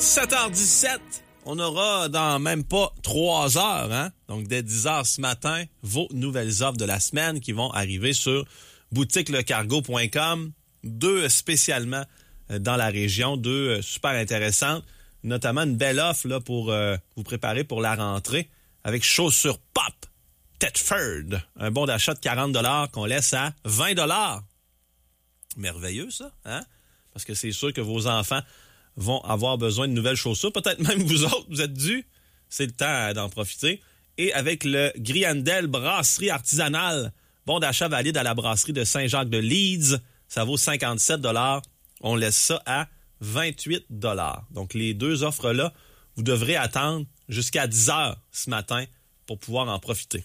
7h17, on aura dans même pas 3 heures, hein? Donc dès 10h ce matin, vos nouvelles offres de la semaine qui vont arriver sur boutiquelecargo.com. 2 spécialement dans la région, 2 super intéressantes, notamment une belle offre là, pour vous préparer pour la rentrée avec chaussures Pop Tedford, un bon d'achat de 40$ qu'on laisse à 20$. Merveilleux ça, hein? Parce que c'est sûr que vos enfants vont avoir besoin de nouvelles chaussures. Peut-être même vous autres, vous êtes dûs. C'est le temps d'en profiter. Et avec le Griandel Brasserie Artisanale, bon d'achat valide à la brasserie de Saint-Jacques de Leeds, ça vaut 57$. On laisse ça à 28$. Donc, les 2 offres-là, vous devrez attendre jusqu'à 10h ce matin pour pouvoir en profiter.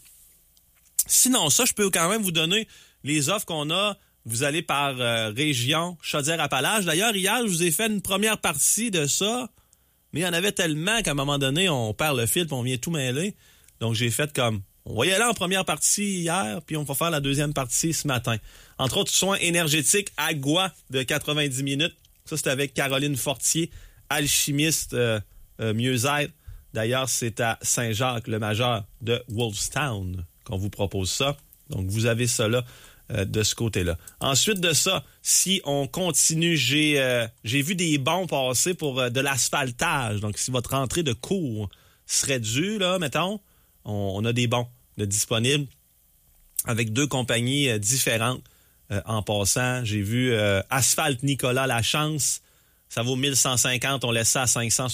Sinon, ça, je peux quand même vous donner les offres qu'on a. Vous allez par région Chaudière-Appalaches. D'ailleurs, hier, je vous ai fait une première partie de ça, mais il y en avait tellement qu'à un moment donné, on perd le fil et on vient tout mêler. Donc, j'ai fait comme, on va y aller en première partie hier, puis on va faire la deuxième partie ce matin. Entre autres, soins énergétiques Agua de 90 minutes. Ça, c'est avec Caroline Fortier, alchimiste mieux-être. D'ailleurs, c'est à Saint-Jacques-le-Majeur de Wolfstown qu'on vous propose ça. Donc, vous avez ça là de ce côté-là. Ensuite de ça, si on continue, j'ai vu des bons passer pour de l'asphaltage. Donc, si votre rentrée de cours serait due, là, mettons, on a des bons de disponibles avec 2 compagnies différentes. En passant, j'ai vu Asphalt Nicolas Lachance, ça vaut 1150, on laisse ça à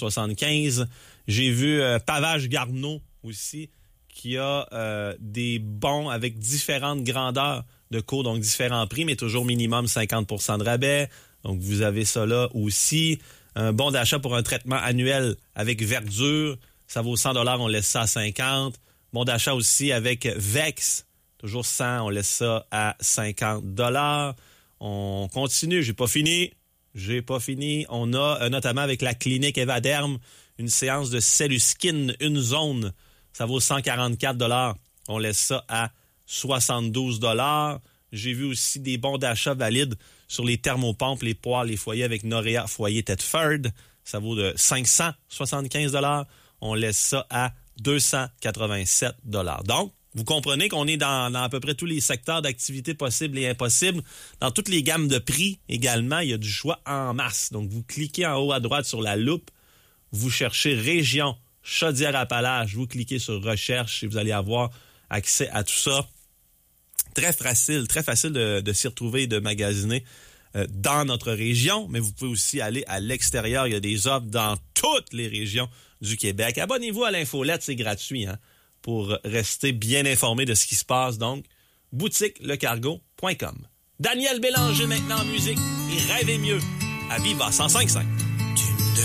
575. J'ai vu Pavage Garneau aussi, qui a des bons avec différentes grandeurs de cours, donc différents prix, mais toujours minimum 50% de rabais. Donc, vous avez ça là aussi. Un bon d'achat pour un traitement annuel avec Verdure, ça vaut 100$, on laisse ça à 50$. Bon d'achat aussi avec Vex, toujours 100$, on laisse ça à 50$. On continue, j'ai pas fini. On a notamment avec la clinique Evaderm, une séance de Celluskin, une zone, ça vaut 144$. On laisse ça à 72$. J'ai vu aussi des bons d'achat valides sur les thermopompes, les poêles, les foyers avec Norea Foyer Tedford. Ça vaut de 575$. On laisse ça à 287$. Donc, vous comprenez qu'on est dans à peu près tous les secteurs d'activité possibles et impossibles. Dans toutes les gammes de prix également, il y a du choix en masse. Donc, vous cliquez en haut à droite sur la loupe, vous cherchez Région Chaudière-Appalaches, vous cliquez sur Recherche et vous allez avoir accès à tout ça. Très facile de s'y retrouver et de magasiner dans notre région, mais vous pouvez aussi aller à l'extérieur. Il y a des offres dans toutes les régions du Québec. Abonnez-vous à l'infolette, c'est gratuit, hein, pour rester bien informé de ce qui se passe. Donc, boutiquelecargo.com. Daniel Bélanger maintenant en musique et rêvez mieux à Viva 105.5.